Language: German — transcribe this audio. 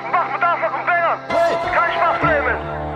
Waffen, Waffen mit Anschlag und Bängern. Kein Spaß nehmen.